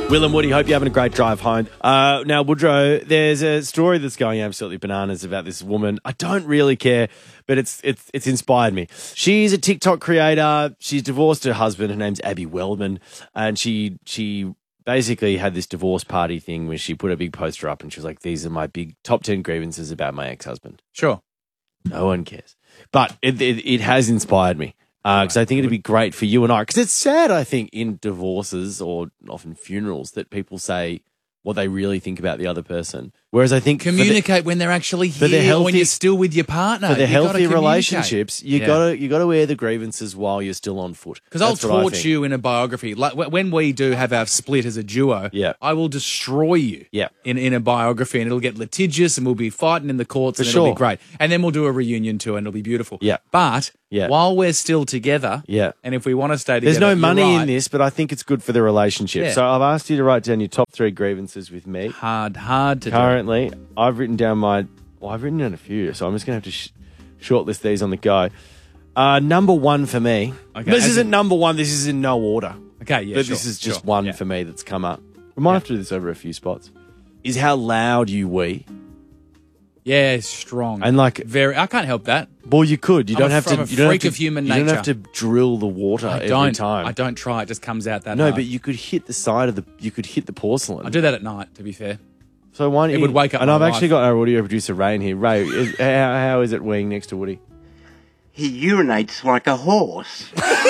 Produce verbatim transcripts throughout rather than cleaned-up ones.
Will and Woody, hope you're having a great drive home. Uh, now, Woodrow, there's a story that's going absolutely bananas about this woman. I don't really care, but it's it's it's inspired me. She's a TikTok creator. She's divorced her husband. Her name's Abby Wellman, and she she basically had this divorce party thing where she put a big poster up and she was like, "These are my big top ten grievances about my ex-husband." Sure. No one cares, but it it, it has inspired me. Because uh, I think it'd be great for you and I. Because it's sad, I think, in divorces or often funerals that people say what they really think about the other person. Whereas I think communicate the, when they're actually here, healthy, or when you're still with your partner. For the healthy relationships, you yeah. gotta you gotta wear the grievances while you're still on foot. Because I'll torch you in a biography. Like when we do have our split as a duo, yeah. I will destroy you. Yeah. in in a biography, and it'll get litigious, and we'll be fighting in the courts, For and sure. it'll be great. And then we'll do a reunion tour, and it'll be beautiful. Yeah, but yeah. while we're still together, yeah, and if we want to stay together, there's no money right. in this, but I think it's good for the relationship. Yeah. So I've asked you to write down your top three grievances with me. Hard, hard to Currently, do. I've written down my. Well, I've written down a few, so I'm just going to have to sh- shortlist these on the go. Uh, number one for me. Okay, this as isn't in- number one. This is in no order. Okay, yeah, But sure, this is just sure, one yeah. for me that's come up. We might Yeah. have to do this over a few spots. Is how loud you wee. Yeah, strong. And like very, I can't help that. Well, you could. You I'm don't a- have to. I'm a you don't freak have to, of human You don't nature. have to drill the water I every don't. time. I don't try. It just comes out that no, hard. but you could hit the side of the. You could hit the porcelain. I do that at night, to be fair. So why don't It you, would wake up And my I've wife. actually got our audio producer Ray in here. Ray, is, how, how is it weeing next to Woody? He urinates like a horse.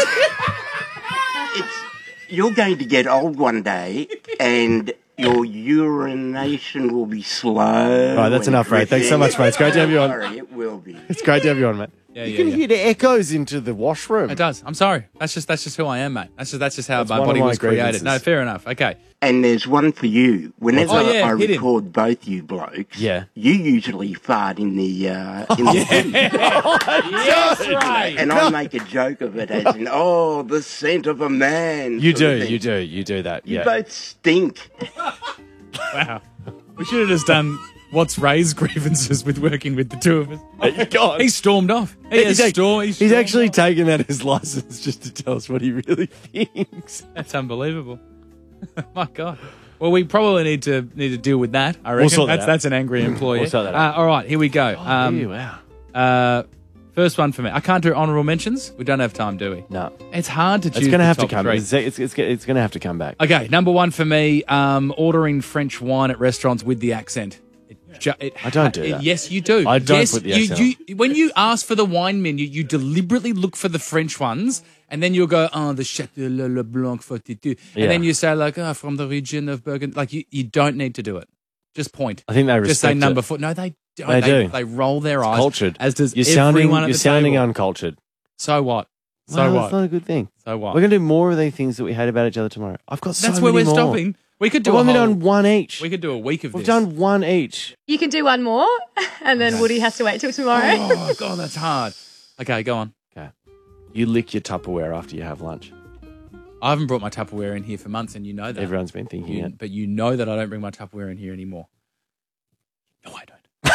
it's you're going to get old one day, and your urination will be slow. All right, that's and enough, Ray. Thanks so much, mate. It's great to have you on. Sorry, it will be. It's great to have you on, mate. Yeah, you yeah, can yeah. hear the echoes into the washroom. It does. I'm sorry. That's just that's just who I am, mate. That's just that's just how That's my one of body my was created. grievances. No, fair enough. Okay. And there's one for you. Whenever Oh, yeah, I hit him. record both you blokes, Yeah. you usually fart in the uh, in the Yes, Ray. and I make a joke of it as in, oh, the scent of a man. You sort of do, thing. you do, you do that. You yeah. both stink. Wow. We should have just done what's Ray's grievances with working with the two of us. Hey, go on. He stormed off. He has He's, act- storm, he's stormed actually off. taken that as license just to tell us what he really thinks. That's unbelievable. My God. Well, we probably need to need to deal with that. I reckon sort that that's out. that's an angry employee. We'll sort that out. Uh, all right, here we go. Um, Ew, wow. uh, first one for me. I can't do honourable mentions. We don't have time, do we? No. It's hard to choose. It's going to the have to top come. three. It's, it's, it's, it's going to have to come back. Okay, number one for me, um, ordering French wine at restaurants with the accent. It ju- it I don't do it- that. Yes, you do. I don't yes, put the you, accent you, When you ask for the wine menu, you deliberately look for the French ones, and then you'll go, oh, the Chateau Le, Le Blanc forty-two. Yeah. And then you say, like, oh, from the region of Burgundy. Like, you, you don't need to do it. Just point. I think they Just say respect number it. four. No, they don't. They they, do. They roll their eyes. Cultured. As does You're sounding, everyone at you're the sounding table. uncultured. So what? So well, what? That's not a good thing. So what? We're going to do more of the things that we hate about each other tomorrow. I've got so That's where many we're more. stopping. We could do We've a only whole, done one each. We could do a week of We've this. done one each. You can do one more, and then Woody has to wait till tomorrow. Oh, God, that's hard. Okay, go on. Okay. You lick your Tupperware after you have lunch. I haven't brought my Tupperware in here for months, and you know that. Everyone's been thinking You- it. But you know that I don't bring my Tupperware in here anymore. No, I don't.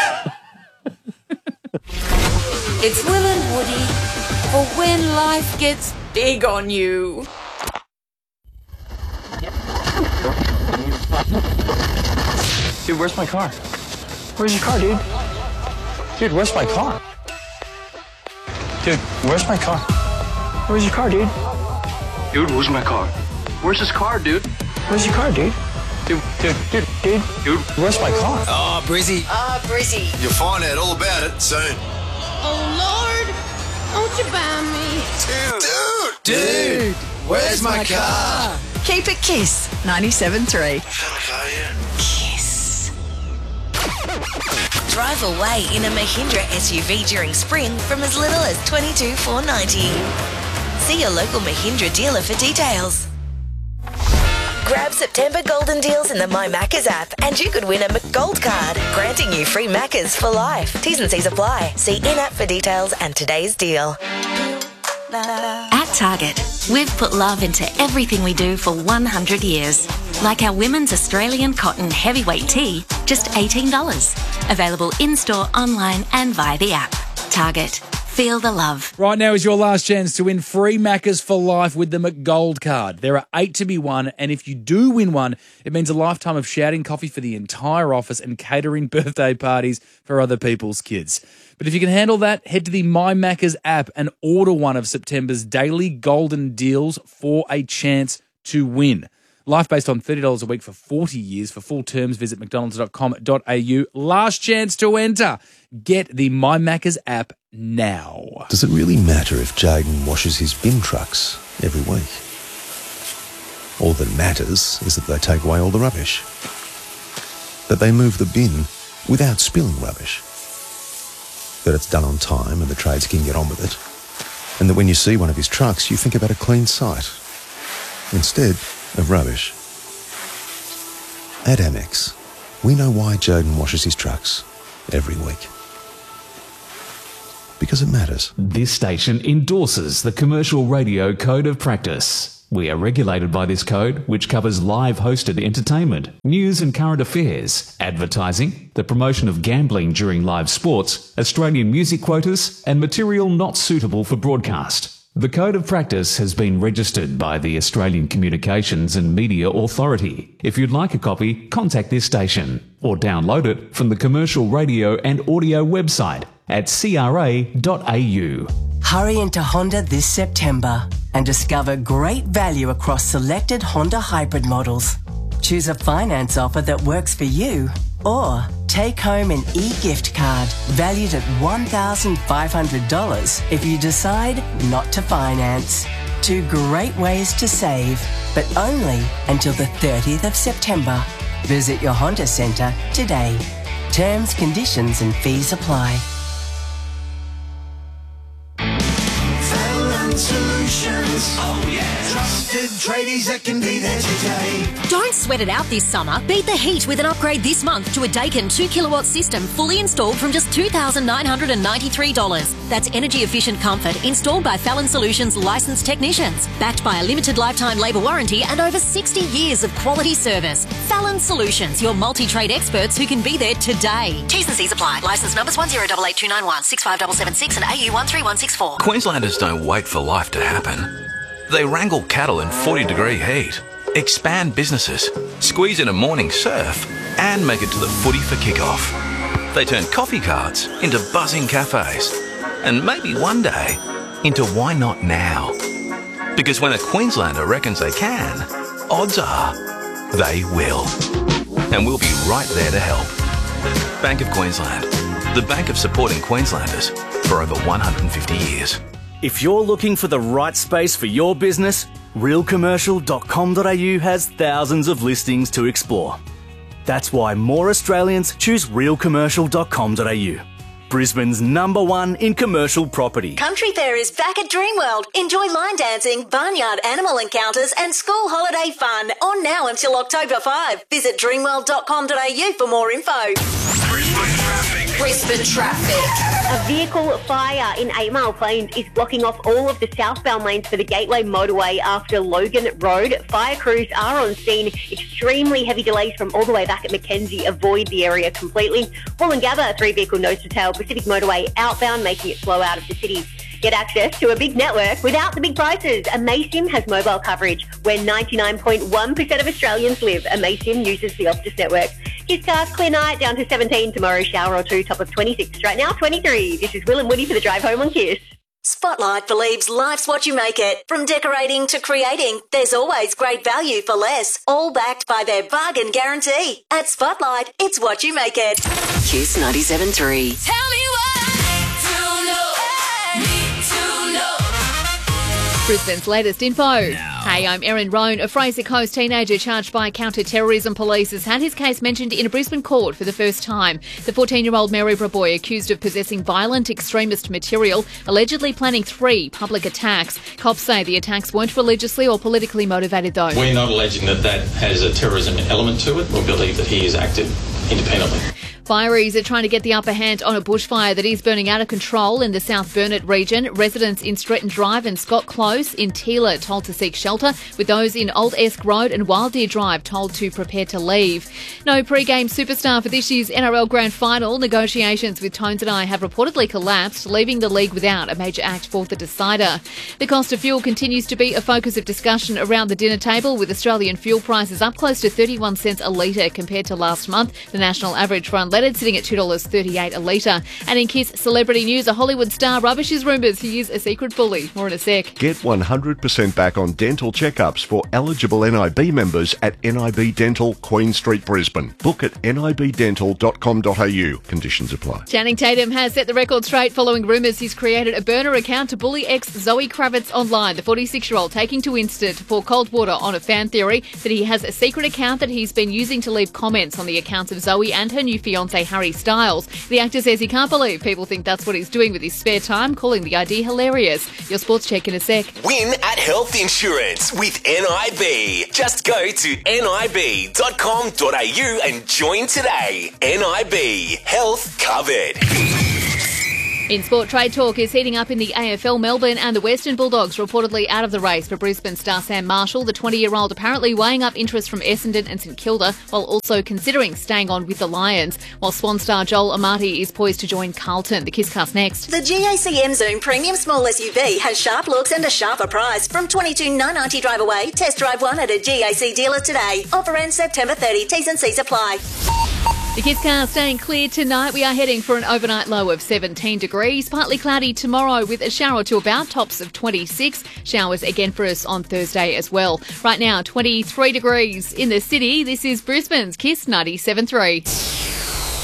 It's Will and Woody for when life gets big on you. Dude, where's my car? Where's your car, dude? Dude, where's my car? Dude, where's my car? Where's your car, dude? Dude, where's my car? Where's his car, dude? Where's your car, dude? Dude, dude, dude, dude, Dude. where's my car? Oh, Brizzy. Ah, Brizzy. You'll find out all about it soon. Oh, Lord, won't you buy me? Dude! Dude! Where's my car? Keep it Kiss ninety-seven point three. Car, yeah. Kiss. Drive away in a Mahindra S U V during spring from as little as twenty-two thousand four hundred ninety dollars. See your local Mahindra dealer for details. Grab September golden deals in the My Maccas app and you could win a McGold card, granting you free Maccas for life. T's and C's apply. See in-app for details and today's deal. At Target, we've put love into everything we do for one hundred years. Like our women's Australian cotton heavyweight tee, just eighteen dollars. Available in-store, online and via the app. Target, Feel the love. Right now is your last chance to win free Maccas for life with the McGold card. There are eight to be won, and if you do win one, it means a lifetime of shouting coffee for the entire office and catering birthday parties for other people's kids. But if you can handle that, head to the My Maccas app and order one of September's daily golden deals for a chance to win. Life based on thirty dollars a week for forty years. For full terms, visit mcdonalds dot com dot a u. Last chance to enter. Get the My Maccas app now. Does it really matter if Jaden washes his bin trucks every week? All that matters is that they take away all the rubbish. That they move the bin without spilling rubbish. That it's done on time and the trades can get on with it. And that when you see one of his trucks, you think about a clean site instead of rubbish. At Amex, we know why Jaden washes his trucks every week. Because it matters. This station endorses the Commercial Radio Code of Practice. We are regulated by this code, which covers live hosted entertainment, news and current affairs, advertising, the promotion of gambling during live sports, Australian music quotas, and material not suitable for broadcast. The Code of Practice has been registered by the Australian Communications and Media Authority. If you'd like a copy, contact this station or download it from the Commercial Radio and Audio website at c r a dot a u. Hurry into Honda this September and discover great value across selected Honda hybrid models. Choose a finance offer that works for you, or take home an e-gift card valued at one thousand five hundred dollars if you decide not to finance. Two great ways to save, but only until the thirtieth of September. Visit your Honda Centre today. Terms, conditions and fees apply. Solutions. Oh yeah. Trusted tradies that can be there today. Don't sweat it out this summer. Beat the heat with an upgrade this month to a Daikin two kilowatt system fully installed from just two thousand nine hundred ninety-three dollars. That's energy efficient comfort installed by Fallon Solutions licensed technicians, backed by a limited lifetime labour warranty and over sixty years of quality service. Fallon Solutions, your multi-trade experts who can be there today. T's and C's apply. Licence numbers one zero eight eight two nine one, six five seven seven six and A U one three one six four. Queenslanders don't wait for life to happen. They wrangle cattle in forty degree heat, expand businesses, squeeze in a morning surf, and make it to the footy for kickoff. They turn coffee carts into buzzing cafes, and maybe one day into why not now? Because when a Queenslander reckons they can, odds are they will. And we'll be right there to help. Bank of Queensland, the bank of supporting Queenslanders for over one hundred fifty years. If you're looking for the right space for your business, real commercial dot com dot a u has thousands of listings to explore. That's why more Australians choose real commercial dot com dot a u. Brisbane's number one in commercial property. Country Fair is back at Dreamworld. Enjoy line dancing, barnyard animal encounters and school holiday fun on now until October fifth. Visit dreamworld dot com dot a u for more info. Brisbane traffic. Brisbane traffic. A vehicle fire in Eight Mile Plains is blocking off all of the southbound lanes for the Gateway motorway after Logan Road. Fire crews are on scene. Extremely heavy delays from all the way back at Mackenzie. Avoid the area completely. Wollongabba, a three-vehicle nose-to-tail Pacific motorway outbound, making it slow out of the city. Get access to a big network without the big prices. Amaysim has mobile coverage where ninety-nine point one percent of Australians live. Amaysim uses the Optus network. Kiss cars, clear night, down to seventeen. Tomorrow, shower or two, top of twenty-six. Right now, twenty-three. This is Will and Woody for the drive home on Kiss. Spotlight believes life's what you make it. From decorating to creating, there's always great value for less. All backed by their bargain guarantee. At Spotlight, it's what you make it. Kiss ninety-seven point three. Tell me Brisbane's latest info. Hey, I'm Erin Roan. A Fraser Coast teenager charged by counter-terrorism police has had his case mentioned in a Brisbane court for the first time. The fourteen-year-old Maryborough boy accused of possessing violent extremist material, allegedly planning three public attacks. Cops say the attacks weren't religiously or politically motivated, though. We're not alleging that that has a terrorism element to it. We believe that he has acted independently. Fireys are trying to get the upper hand on a bushfire that is burning out of control in the South Burnett region. Residents in Stretton Drive and Scott Close in Teela told to seek shelter, with those in Old Esk Road and Wild Deer Drive told to prepare to leave. No pre-game superstar for this year's N R L Grand Final. Negotiations with Tones and I have reportedly collapsed, leaving the league without a major act for the decider. The cost of fuel continues to be a focus of discussion around the dinner table, with Australian fuel prices up close to thirty-one cents a litre compared to last month. The national average for unleaded sitting at two dollars thirty-eight a litre. And in Kiss celebrity news, a Hollywood star rubbishes rumours he is a secret bully. More in a sec. Get one hundred percent back on dental checkups for eligible N I B members at N I B Dental, Queen Street, Brisbane. Book at N I B dental dot com dot a u. Conditions apply. Channing Tatum has set the record straight following rumours he's created a burner account to bully ex Zoe Kravitz online. The forty-six-year-old taking to Insta to pour cold water on a fan theory that he has a secret account that he's been using to leave comments on the accounts of Zoe and her new fiancé Harry Styles. The actor says he can't believe people think that's what he's doing with his spare time, calling the idea hilarious. Your sports check in a sec. Win at Health Insurance with N I B. Just go to N I B dot com dot a u and join today. N I B. Health covered. In sport, trade talk is heating up in the A F L. Melbourne and the Western Bulldogs reportedly out of the race for Brisbane star Sam Marshall. The twenty-year-old apparently weighing up interest from Essendon and St Kilda, while also considering staying on with the Lions, while Swan star Joel Amati is poised to join Carlton. The Kisscast next. The G A C M Zoom Premium Small S U V has sharp looks and a sharper price. From twenty-two thousand nine hundred ninety drive away, test drive one at a G A C dealer today. Offer ends September thirtieth. T's and C's apply. The Kisscast staying clear tonight. We are heading for an overnight low of seventeen degrees. Partly cloudy tomorrow with a shower to about, tops of twenty-six. Showers again for us on Thursday as well. Right now, twenty-three degrees in the city. This is Brisbane's Kiss ninety-seven point three.